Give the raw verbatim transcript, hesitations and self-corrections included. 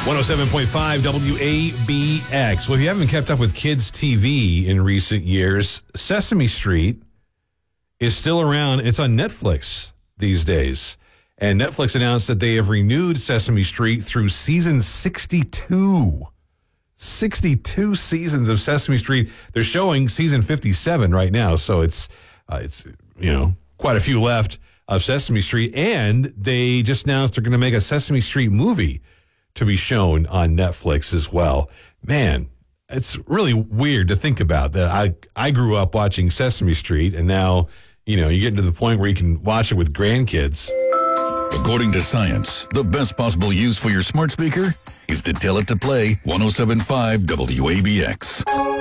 one oh seven point five W A B X. Well, if you haven't kept up with kids' T V in recent years, Sesame Street is still around. It's on Netflix these days. And Netflix announced that they have renewed Sesame Street through season sixty-two. sixty-two seasons of Sesame Street. They're showing season fifty-seven right now, so it's uh, it's you know quite a few left of Sesame Street. And they just announced they're going to make a Sesame Street movie to be shown on Netflix as well. Man, it's really weird to think about that. I I grew up watching Sesame Street, and now you know you get to the point where you can watch it with grandkids. According to science, the best possible use for your smart speaker is to tell it to play one oh seven point five W A B X.